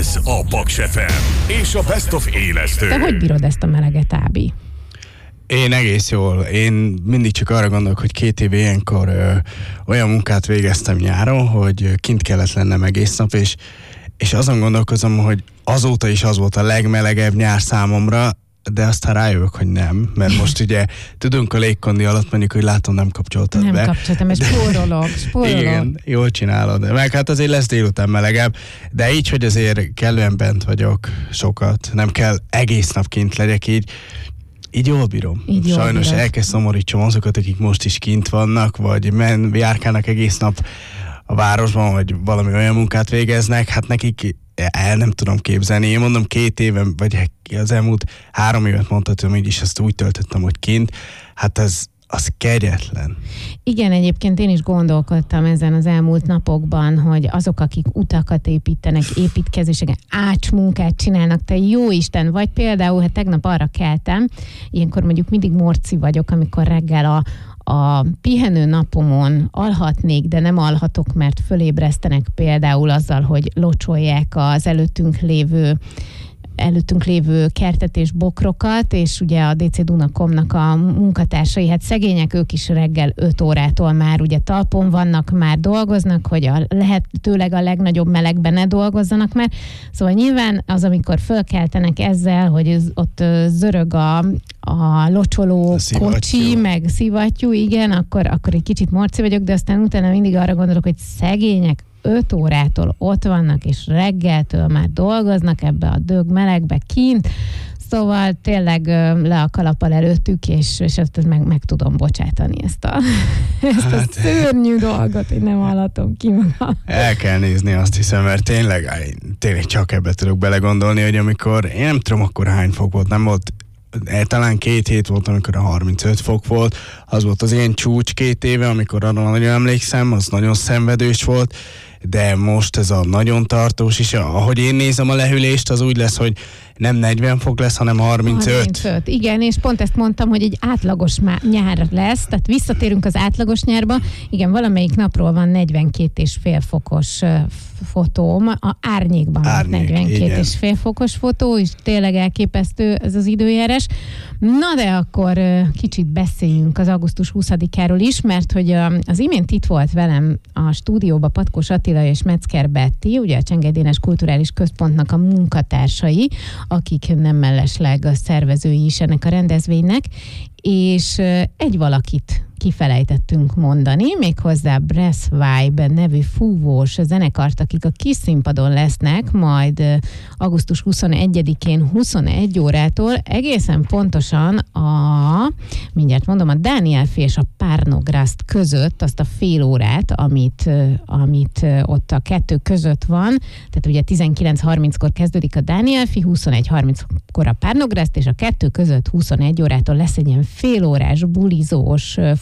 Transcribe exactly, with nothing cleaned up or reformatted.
Ez a Paks ef em és a Best of élesztő. Te hogy bírod ezt a meleget, Ábi? Én egész jól. Én mindig csak arra gondolok, hogy két év ilyenkor ö, olyan munkát végeztem nyáron, hogy kint kellett lennem egész nap, és, és azon gondolkozom, hogy azóta is az volt a legmelegebb nyár számomra, de aztán rájövök, hogy nem, mert most ugye tudunk a légkondi alatt mondjuk, hogy látom, nem kapcsoltad nem be. Nem kapcsoltam, és spórolok, spórolok. Igen, jól csinálod. Meg hát azért lesz délután melegebb, de így, hogy azért kellően bent vagyok sokat, nem kell egész nap kint legyek, így Így jól bírom. Így jól Sajnos bírod. elkezd szomorítsam azokat, akik most is kint vannak, vagy men, járkálnak egész nap a városban, vagy valami olyan munkát végeznek, hát nekik el nem tudom képzelni. Én mondom, két éven, vagy az elmúlt három évet mondhatom, így is ezt úgy töltöttem, hogy kint. Hát ez az kegyetlen. Igen, egyébként én is gondolkodtam ezen az elmúlt napokban, hogy azok, akik utakat építenek, építkezéseken, ácsmunkát csinálnak, te jó Isten, vagy például, hát tegnap arra keltem, ilyenkor mondjuk mindig morci vagyok, amikor reggel a a pihenő napomon alhatnék, de nem alhatok, mert fölébresztenek például azzal, hogy locsolják az előttünk lévő előttünk lévő kertet és bokrokat, és ugye a dé cé Dunakomnak a munkatársai, hát szegények, ők is reggel öt órától már ugye talpon vannak, már dolgoznak, hogy a lehetőleg a legnagyobb melegben ne dolgozzanak már. Szóval nyilván az, amikor fölkeltenek ezzel, hogy ez, ott zörög a, a locsoló a kocsi, meg szivattyú, igen, akkor, akkor egy kicsit morci vagyok, de aztán utána mindig arra gondolok, hogy szegények öt órától ott vannak, és reggeltől már dolgoznak ebbe a dög melegbe kint, szóval tényleg le a kalappal előttük, és, és ezt meg, meg tudom bocsátani ezt a, ezt hát, a szörnyű dolgot, hogy nem hallatom ki magam. El kell nézni, azt hiszem, mert tényleg, tényleg csak ebbe tudok belegondolni, hogy amikor, én nem tudom akkor hány fok volt, nem volt, talán két hét volt, amikor a harmincöt fok volt, az volt az ilyen csúcs két éve, amikor arra nagyon emlékszem, az nagyon szenvedős volt, de most ez a nagyon tartós is, ahogy én nézem a lehűlést, az úgy lesz, hogy nem negyven fok lesz, hanem harmincöt. harmincöt. Igen, és pont ezt mondtam, hogy egy átlagos nyár lesz, tehát visszatérünk az átlagos nyárba. Igen, valamelyik napról van negyvenkét és fél fokos fotóm, a árnyékban van negyvenkét és fél fokos fotó, és tényleg elképesztő ez az időjárás. Na de akkor kicsit beszéljünk az augusztus huszadikáról is, mert hogy az imént itt volt velem a stúdióba Patkós Attila és Metzger Betty, ugye a Csengely Dénes Kulturális Központnak a munkatársai, akik nem mellesleg a szervezői is ennek a rendezvénynek, és egy valakit kifelejtettünk mondani, méghozzá Brass Vibe nevű fúvós zenekart, akik a kis színpadon lesznek, majd augusztus huszonegyedikén huszonegy órától egészen pontosan a, mindjárt mondom, a Danielfi és a Párnograszt között, azt a fél órát, amit, amit ott a kettő között van, tehát ugye tizenkilenc harminckor kezdődik a Danielfi, huszonegy harminckor a Párnograszt, és a kettő között huszonegy órától lesz egy ilyen fél órás bulizós